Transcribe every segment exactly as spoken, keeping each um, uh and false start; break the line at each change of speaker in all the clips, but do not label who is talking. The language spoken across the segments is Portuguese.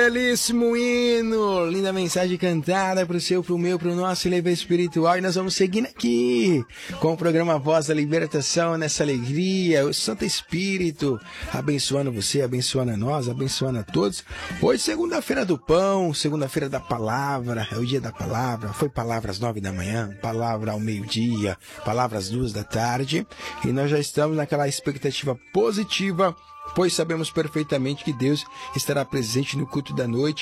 belíssimo hino, linda mensagem cantada pro seu, pro meu, pro nosso leve espiritual. E nós vamos seguindo aqui com o programa Voz da Libertação, nessa alegria, o Santo Espírito abençoando você, abençoando a nós, abençoando a todos. Hoje, segunda-feira do pão, segunda-feira da palavra, é o dia da palavra. Foi palavra às nove da manhã, palavra ao meio-dia, palavra às duas da tarde. E nós já estamos naquela expectativa positiva, pois sabemos perfeitamente que Deus estará presente no culto da noite,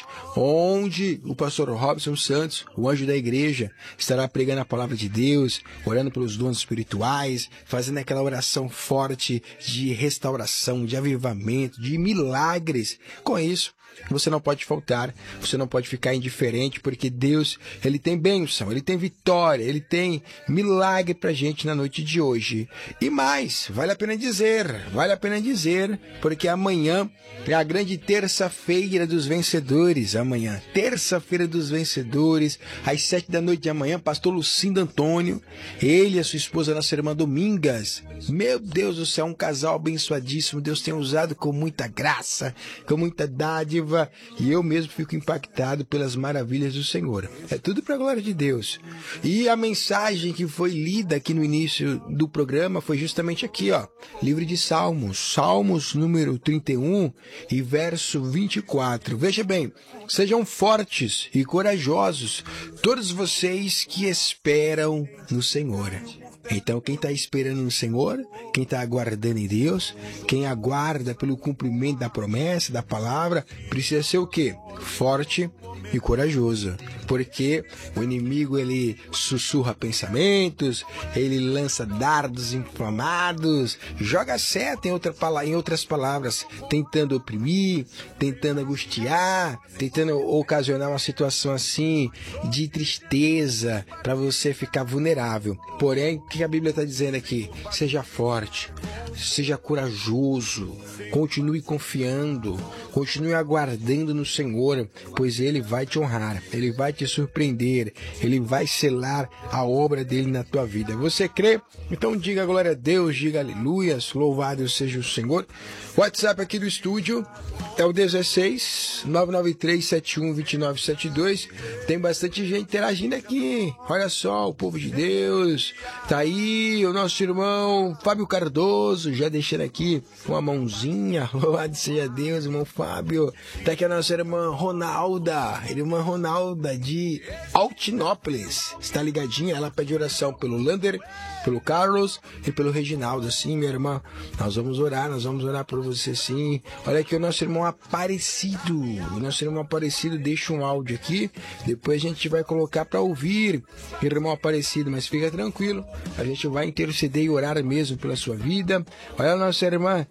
onde o pastor Robson Santos, o anjo da igreja, estará pregando a palavra de Deus, orando pelos dons espirituais, fazendo aquela oração forte de restauração, de avivamento, de milagres. Com isso, você não pode faltar, você não pode ficar indiferente, porque Deus, Ele tem bênção, Ele tem vitória, Ele tem milagre pra gente na noite de hoje. E mais, vale a pena dizer, vale a pena dizer, porque amanhã é a grande terça-feira dos vencedores, amanhã, terça-feira dos vencedores, às sete da noite de amanhã, pastor Lucindo Antônio, ele e a sua esposa, nossa irmã Domingas, meu Deus do céu, um casal abençoadíssimo, Deus tem usado com muita graça, com muita dádiva, e eu mesmo fico impactado pelas maravilhas do Senhor. É tudo para a glória de Deus. E a mensagem que foi lida aqui no início do programa foi justamente aqui, ó, livro de Salmos, Salmos número trinta e um e verso vinte e quatro. Veja bem, sejam fortes e corajosos todos vocês que esperam no Senhor. Então, quem está esperando no Senhor, quem está aguardando em Deus, quem aguarda pelo cumprimento da promessa, da palavra, precisa ser o quê? Forte e corajoso. Porque o inimigo, ele sussurra pensamentos, ele lança dardos inflamados, joga seta em, outra, em outras palavras, tentando oprimir, tentando angustiar, tentando ocasionar uma situação assim de tristeza para você ficar vulnerável. Porém, o que a Bíblia está dizendo aqui? Seja forte, seja corajoso, continue confiando, continue aguardando no Senhor, pois Ele vai te honrar, Ele vai te surpreender, Ele vai selar a obra dele na tua vida. Você crê? Então diga glória a Deus, diga aleluias, louvado seja o Senhor. O WhatsApp aqui do estúdio é o dezesseis, nove nove três, sete um, dois nove sete dois. Tem bastante gente interagindo aqui. Olha só, o povo de Deus. Tá aí o nosso irmão Fábio Cardoso, já deixando aqui uma mãozinha. Louvado seja Deus, irmão Fábio. Tá aqui a nossa irmã Ronalda, irmã Ronalda de Altinópolis. Está ligadinha? Ela pede oração pelo Lander, pelo Carlos e pelo Reginaldo. Sim, minha irmã, nós vamos orar, nós vamos orar por você sim. Olha aqui o nosso irmão Aparecido, o nosso irmão Aparecido deixa um áudio aqui, depois a gente vai colocar para ouvir, irmão Aparecido, mas fica tranquilo, a gente vai interceder e orar mesmo pela sua vida. Olha a nossa irmã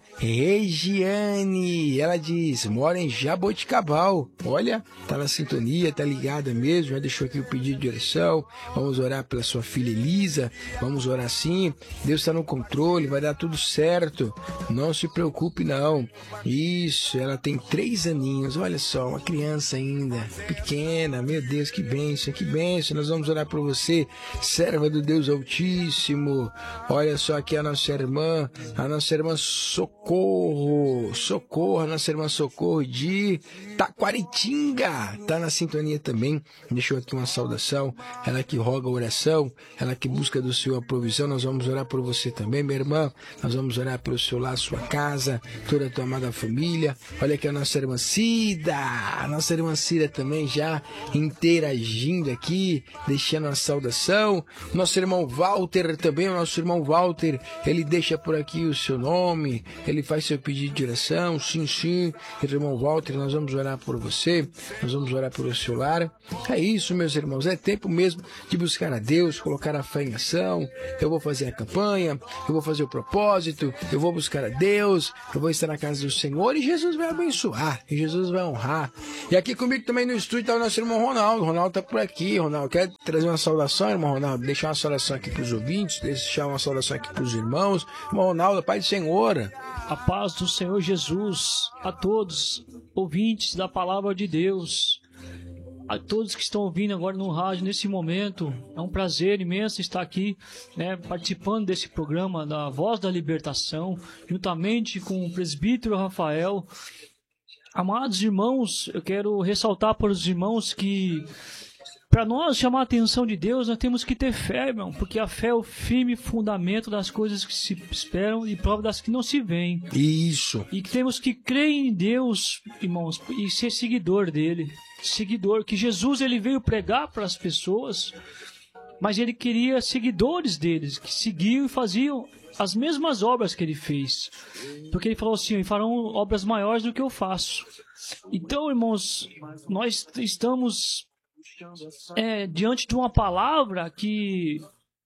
Regiane, ela diz, mora em Jaboticabal, olha, tá na sintonia, tá ligada mesmo, já deixou aqui o pedido de oração. Vamos orar pela sua filha Elisa, vamos orar sim, Deus está no controle, vai dar tudo certo, não se preocupe não. Isso, ela tem três aninhos, olha só, uma criança ainda, pequena, meu Deus, que bênção, que bênção. Nós vamos orar por você, serva do Deus Altíssimo. Olha só aqui a nossa irmã, a nossa irmã Socorro, Socorro, a nossa irmã Socorro de Taquaritinga, tá na sintonia também, deixou aqui uma saudação, ela que roga a oração, ela que busca do Senhor a provisão. Nós vamos orar por você também, minha irmã, nós vamos orar pelo seu lar, sua casa, toda a tua amada família. Olha aqui a nossa irmã Cida, a nossa irmã Cida também já interagindo aqui, deixando a saudação. Nosso irmão Walter também, o nosso irmão Walter, ele deixa por aqui o seu nome, ele faz seu pedido de oração, sim, sim, irmão Walter, nós vamos orar por você, nós vamos orar pelo seu lar. É isso, meus irmãos, é tempo mesmo de buscar a Deus, colocar a fé em ação. Eu vou fazer a campanha, eu vou fazer o propósito, eu vou buscar a Deus, eu vou estar na casa do Senhor e Jesus vai abençoar, e Jesus vai honrar. E aqui comigo também no estúdio está o nosso irmão Ronaldo. Ronaldo está por aqui. Ronaldo, quer trazer uma saudação, irmão Ronaldo? Deixar uma saudação aqui para os ouvintes, deixar uma saudação aqui para os irmãos. Irmão Ronaldo, Pai do Senhor.
A paz do Senhor Jesus a todos, ouvintes da Palavra de Deus, a todos que estão ouvindo agora no rádio nesse momento. É um prazer imenso estar aqui, né, participando desse programa da Voz da Libertação, juntamente com o presbítero Rafael, Amados irmãos, eu quero ressaltar para os irmãos que para nós chamar a atenção de Deus, nós temos que ter fé, irmão, porque a fé é o firme fundamento das coisas que se esperam e prova das que não se veem.
Isso.
E que temos que crer em Deus, irmãos, e ser seguidor dele. Seguidor, que Jesus ele veio pregar para as pessoas, mas ele queria seguidores deles, que seguiam e faziam as mesmas obras que ele fez. Porque ele falou assim, farão obras maiores do que eu faço. Então, irmãos, nós estamos é, diante de uma palavra que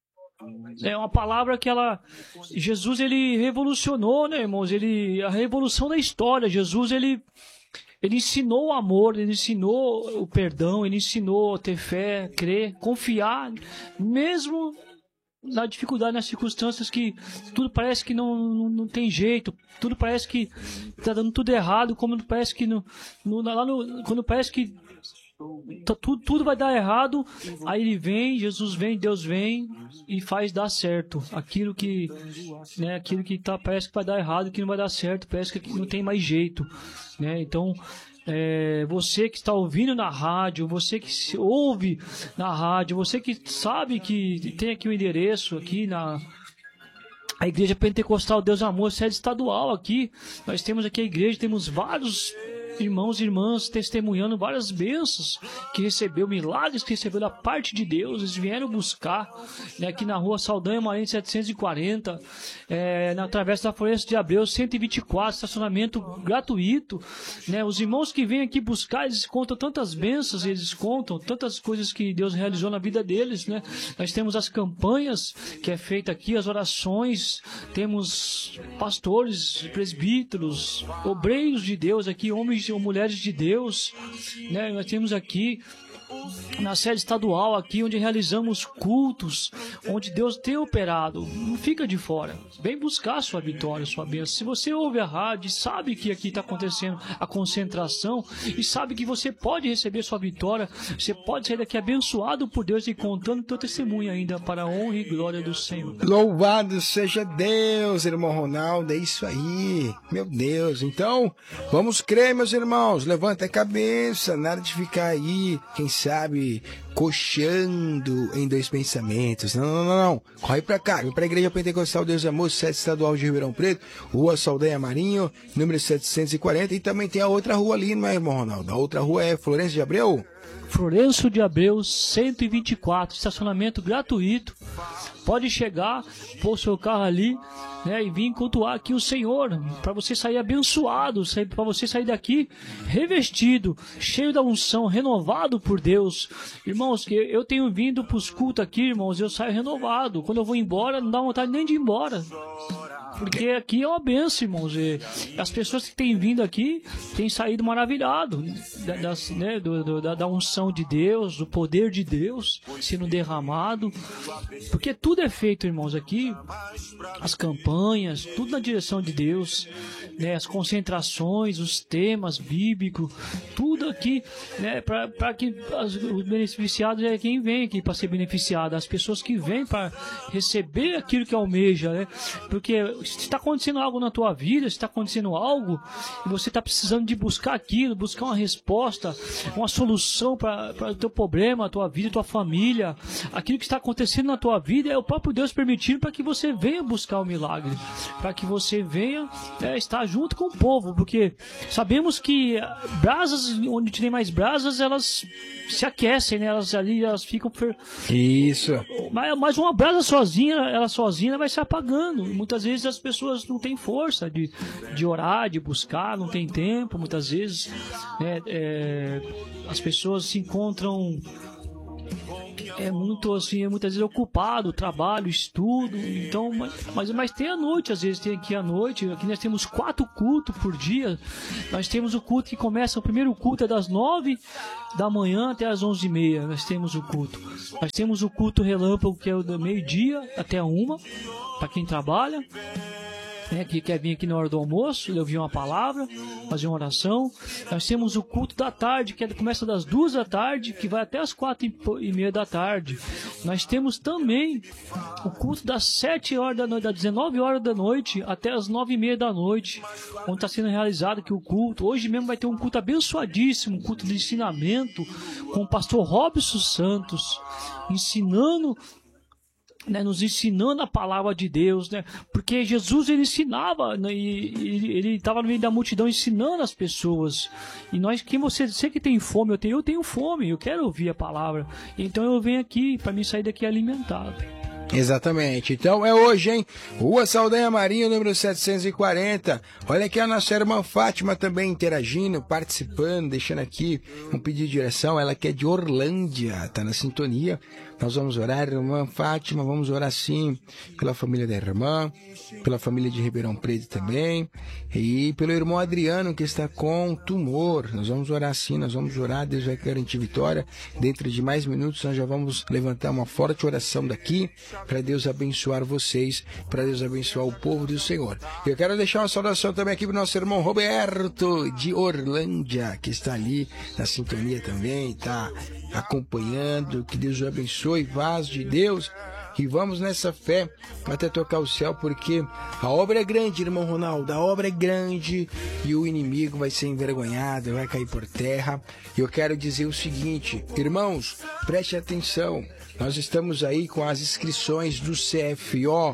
é uma palavra que ela Jesus ele revolucionou, né, irmãos? Ele a revolução da história. Jesus ele ele ensinou o amor, ele ensinou o perdão, ele ensinou a ter fé, crer, confiar, mesmo na dificuldade, nas circunstâncias que tudo parece que não, não, não tem jeito, tudo parece que está dando tudo errado, como parece que no, no, lá no, quando parece que tá, tudo, tudo vai dar errado, aí ele vem, Jesus vem, Deus vem e faz dar certo aquilo que, né, aquilo que tá, parece que vai dar errado, que não vai dar certo, parece que não tem mais jeito, né? Então É, você que está ouvindo na rádio, você que se ouve na rádio, você que sabe que tem aqui o endereço aqui na a Igreja Pentecostal Deus Amor, sede estadual aqui. Nós temos aqui a igreja, temos vários irmãos e irmãs testemunhando várias bênçãos que recebeu, milagres que recebeu da parte de Deus. Eles vieram buscar, né, aqui na rua Saldanha Marinho setecentos e quarenta, é, na Travessa da Floresta de Abreu cento e vinte e quatro, estacionamento gratuito, né? Os irmãos que vêm aqui buscar, eles contam tantas bênçãos, eles contam tantas coisas que Deus realizou na vida deles, né? Nós temos as campanhas que é feita aqui, as orações, temos pastores, presbíteros, obreiros de Deus aqui, homens ou mulheres de Deus, né? Nós temos aqui na sede estadual aqui, onde realizamos cultos, onde Deus tem operado. Não fica de fora, vem buscar a sua vitória, a sua bênção. Se você ouve a rádio, sabe que aqui está acontecendo a concentração e sabe que você pode receber sua vitória, você pode sair daqui abençoado por Deus e contando teu testemunho ainda para a honra e glória do Senhor.
Louvado seja Deus, irmão Ronaldo, é isso aí, meu Deus. Então, vamos crer, meus irmãos, levanta a cabeça, nada de ficar aí, quem sabe, coxando em dois pensamentos. Não, não, não, não. Corre pra cá, vem pra Igreja Pentecostal Deus Amor, sede estadual de Ribeirão Preto, Rua Saldanha Marinho, número setecentos e quarenta, e também tem a outra rua ali, não é, irmão Ronaldo? A outra rua é Florencio de Abreu?
Florencio de Abreu, cento e vinte e quatro, estacionamento gratuito. Pode chegar, pôr seu carro ali, né, e vir cultuar aqui o Senhor, para você sair abençoado, para você sair daqui revestido, cheio da unção, renovado por Deus. Irmãos, eu tenho vindo para os cultos aqui, irmãos, eu saio renovado. Quando eu vou embora, não dá vontade nem de ir embora. Porque aqui é uma benção, irmãos. E as pessoas que têm vindo aqui têm saído maravilhado da, das, né, do, do, da, da unção de Deus, do poder de Deus sendo derramado. Porque tudo é feito, irmãos, aqui. As campanhas, tudo na direção de Deus, né, as concentrações, os temas bíblicos, tudo aqui, né, para que as, os beneficiados é quem vem aqui para ser beneficiado, as pessoas que vêm para receber aquilo que almeja, né? Porque se está acontecendo algo na tua vida, se está acontecendo algo e você está precisando de buscar aquilo, buscar uma resposta, uma solução para o teu problema, a tua vida, a tua família, aquilo que está acontecendo na tua vida é o próprio Deus permitindo para que você venha buscar o milagre, para que você venha é, estar junto com o povo, porque sabemos que brasas, onde tem mais brasas, elas se aquecem, né? Elas ali, elas ficam... Per...
Isso.
Mas, mas uma brasa sozinha, ela sozinha vai se apagando. Muitas vezes as pessoas não têm força de, de orar, de buscar, não tem tempo. Muitas vezes né, é, as pessoas se encontram é muito assim, é muitas vezes ocupado, trabalho, estudo, então, mas, mas tem a noite, às vezes tem aqui a noite, aqui nós temos quatro cultos por dia. Nós temos o culto que começa, o primeiro culto é das nove da manhã até as onze e meia, nós temos o culto. Nós temos o culto relâmpago, que é o do meio-dia até uma, para quem trabalha. né, que quer vir aqui na hora do almoço, ouvir uma palavra, fazer uma oração. Nós temos o culto da tarde, que começa das duas da tarde, que vai até as quatro e meia da tarde. Nós temos também o culto das sete horas da noite, das dezenove horas da noite até as nove e meia da noite, onde está sendo realizado aqui o culto. Hoje mesmo vai ter um culto abençoadíssimo, um culto de ensinamento, com o pastor Robson Santos, ensinando, né, nos ensinando a palavra de Deus, né, porque Jesus ele ensinava, né, e ele estava no meio da multidão ensinando as pessoas. E nós, quem você, você que tem fome, eu tenho, eu tenho fome, eu quero ouvir a palavra. Então eu venho aqui para me sair daqui alimentado.
Exatamente. Então é hoje, hein? Rua Saldanha Marinho, número setecentos e quarenta. Olha aqui a nossa irmã Fátima também interagindo, participando, deixando aqui um pedido de direção. Ela que é de Orlândia, tá na sintonia. Nós vamos orar, irmã Fátima, vamos orar sim pela família da irmã, pela família de Ribeirão Preto também, e pelo irmão Adriano que está com tumor. Nós vamos orar sim, nós vamos orar, Deus vai garantir vitória. Dentro de mais minutos nós já vamos levantar uma forte oração daqui, para Deus abençoar vocês, para Deus abençoar o povo do Senhor. Eu quero deixar uma saudação também aqui para o nosso irmão Roberto, de Orlândia, que está ali na sintonia também, está acompanhando. Que Deus o abençoe, vaso de Deus. E vamos nessa fé até tocar o céu, porque a obra é grande, irmão Ronaldo, a obra é grande e o inimigo vai ser envergonhado, vai cair por terra. E eu quero dizer o seguinte, irmãos, preste atenção, nós estamos aí com as inscrições do C F O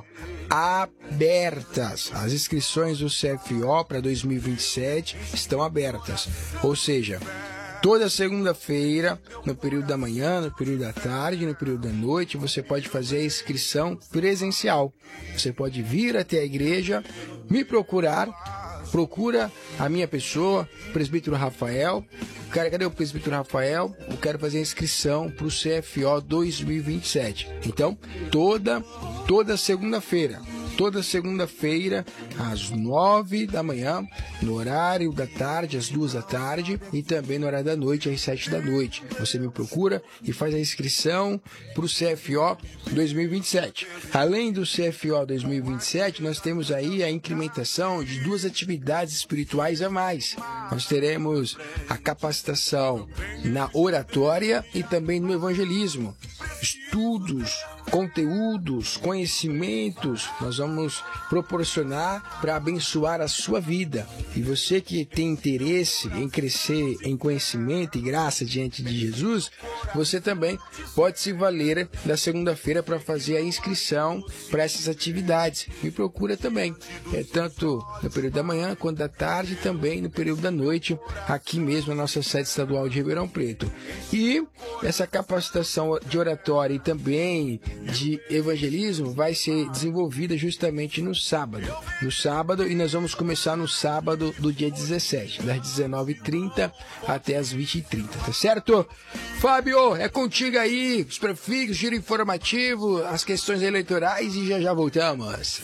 abertas. As inscrições do C F O para dois mil e vinte e sete estão abertas, ou seja, toda segunda-feira, no período da manhã, no período da tarde, no período da noite, você pode fazer a inscrição presencial. Você pode vir até a igreja, me procurar, procura a minha pessoa, o presbítero Rafael. Cara, cadê o presbítero Rafael? Eu quero fazer a inscrição para o C F O dois mil e vinte e sete. Então, toda, toda segunda-feira. Toda segunda-feira, às nove da manhã, no horário da tarde, às duas da tarde, e também no horário da noite, às sete da noite. Você me procura e faz a inscrição para o C F O dois mil e vinte e sete. Além do C F O dois mil e vinte e sete, nós temos aí a incrementação de duas atividades espirituais a mais. Nós teremos a capacitação na oratória e também no evangelismo. Estudos, conteúdos, conhecimentos, nós vamos proporcionar para abençoar a sua vida. E você que tem interesse em crescer em conhecimento e graça diante de Jesus, você também pode se valer da segunda-feira para fazer a inscrição para essas atividades. Me procura também, é tanto no período da manhã quanto da tarde, e também no período da noite, aqui mesmo na nossa sede estadual de Ribeirão Preto. E essa capacitação de oratória e também de evangelismo vai ser desenvolvida justamente no sábado. No sábado, e nós vamos começar no sábado do dia dezessete, das dezenove e trinta até as vinte e trinta, tá certo? Fábio, é contigo aí, os prefixos, giro informativo, as questões eleitorais e já já voltamos.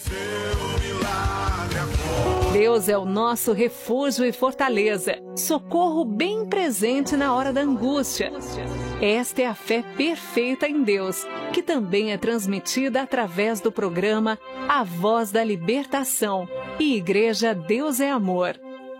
Deus é o nosso refúgio e fortaleza, socorro bem presente na hora da angústia. Esta é a fé perfeita em Deus, que também é transmitida através do programa A Voz da Libertação e Igreja Deus é Amor.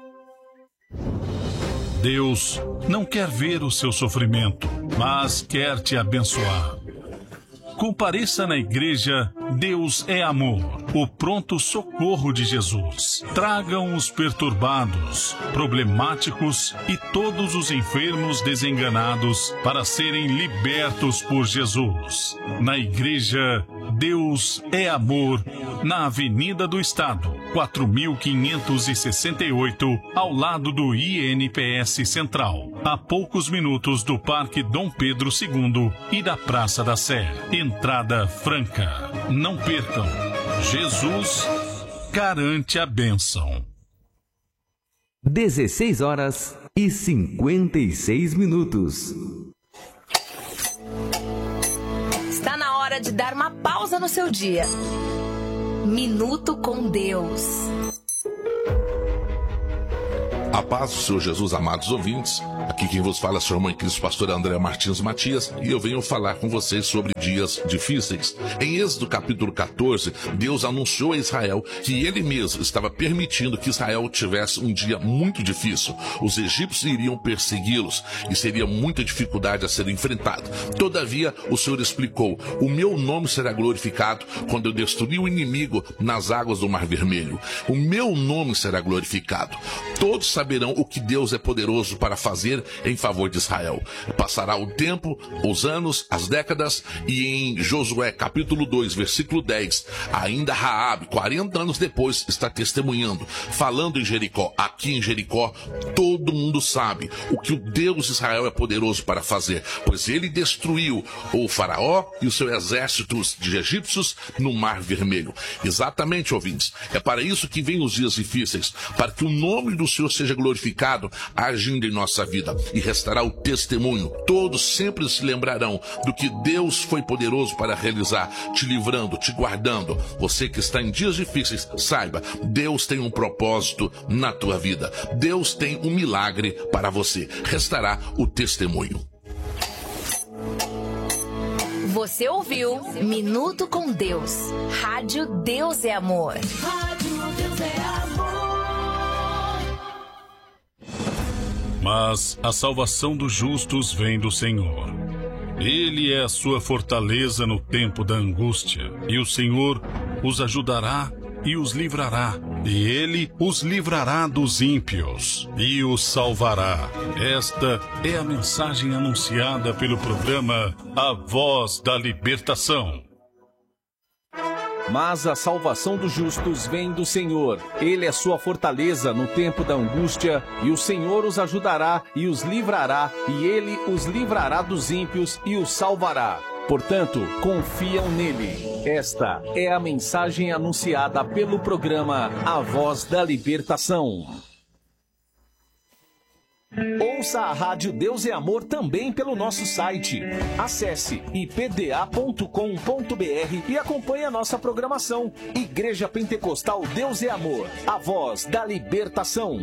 Deus não quer ver o seu sofrimento, mas quer te abençoar. Compareça na igreja Deus é Amor, o pronto socorro de Jesus. Tragam os perturbados, problemáticos e todos os enfermos desenganados para serem libertos por Jesus. Na igreja Deus é Amor, na Avenida do Estado, quatro mil quinhentos e sessenta e oito, ao lado do I N P S Central, a poucos minutos do Parque Dom Pedro segundo e da Praça da Sé. Entrada franca. Não percam. Jesus garante a bênção.
dezesseis horas e cinquenta e seis minutos.
Está na hora de dar uma pausa no seu dia. Minuto com Deus.
A paz do Senhor Jesus, amados ouvintes. Aqui quem vos fala é a sua irmã em Cristo, pastor André Martins Matias, e eu venho falar com vocês sobre dias difíceis. Em Êxodo capítulo quatorze, Deus anunciou a Israel que ele mesmo estava permitindo que Israel tivesse um dia muito difícil. Os egípcios iriam persegui-los e seria muita dificuldade a ser enfrentado. Todavia, o Senhor explicou: o meu nome será glorificado quando eu destruir o inimigo nas águas do Mar Vermelho. O meu nome será glorificado. Todos saberão o que Deus é poderoso para fazer em favor de Israel. Passará o tempo, os anos, as décadas, e em Josué capítulo dois, versículo dez, ainda Raabe, quarenta anos depois, está testemunhando, falando em Jericó. Aqui em Jericó, todo mundo sabe o que o Deus de Israel é poderoso para fazer, pois ele destruiu o faraó e o seu exército de egípcios no Mar Vermelho. Exatamente, ouvintes, é para isso que vem os dias difíceis, para que o nome do Senhor seja glorificado, agindo em nossa vida, e restará o testemunho. Todos sempre se lembrarão do que Deus foi poderoso para realizar, te livrando, te guardando. Você que está em dias difíceis, saiba, Deus tem um propósito na tua vida. Deus tem um milagre para você. Restará o testemunho.
Você ouviu Minuto com Deus. Rádio Deus é Amor. Rádio Deus é Amor.
Mas a salvação dos justos vem do Senhor. Ele é a sua fortaleza no tempo da angústia, e o Senhor os ajudará e os livrará, e ele os livrará dos ímpios e os salvará. Esta é a mensagem anunciada pelo programa A Voz da Libertação.
Mas a salvação dos justos vem do Senhor. Ele é sua fortaleza no tempo da angústia, e o Senhor os ajudará e os livrará, e ele os livrará dos ímpios e os salvará. Portanto, confiam nele. Esta é a mensagem anunciada pelo programa A Voz da Libertação. Ouça a Rádio Deus é Amor também pelo nosso site. Acesse i p d a ponto com ponto b r e acompanhe a nossa programação. Igreja Pentecostal Deus é Amor, a voz da libertação.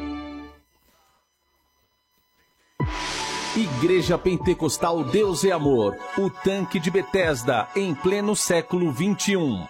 Igreja Pentecostal Deus é Amor, o tanque de Betesda em pleno século vinte e um.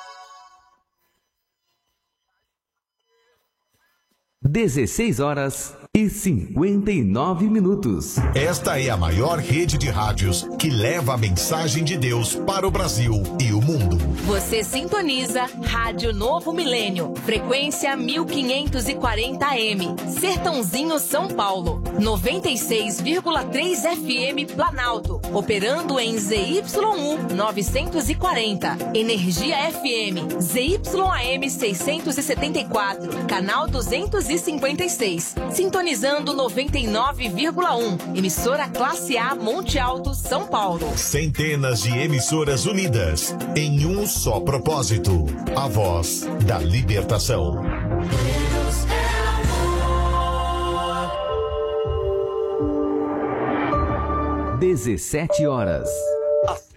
dezesseis horas e cinquenta e nove minutos.
Esta é a maior rede de rádios que leva a mensagem de Deus para o Brasil e o mundo.
Você sintoniza Rádio Novo Milênio, frequência mil quinhentos e quarenta A M, Sertãozinho, São Paulo, noventa e seis vírgula três F M Planalto, operando em Z Y um novecentos e quarenta, Energia F M, Z Y A M seiscentos e setenta e quatro, canal duzentos e cinquenta e seis, sintonizando noventa e nove vírgula um, emissora Classe A Monte Alto, São Paulo.
Centenas de emissoras unidas em um só propósito: a voz da libertação.
Deus é amor.
dezessete horas.